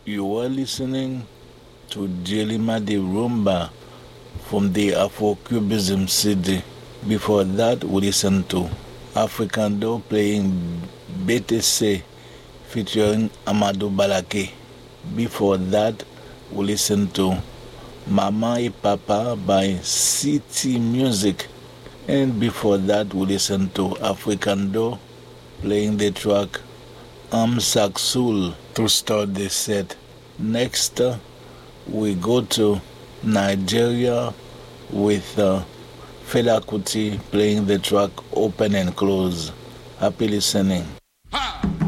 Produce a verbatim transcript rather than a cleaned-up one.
You were listening to Jelima de Rumba from the Afro-Cubism C D. Before that, we listened to Africando playing B T C featuring Amadou Balake. Before that, we listened to Mama et Papa by City Music. And before that, we listened to Africando playing the track Am Saksul to start the set. Next, uh, we go to Nigeria with uh, Fela Kuti playing the track Open and Close. Happy listening.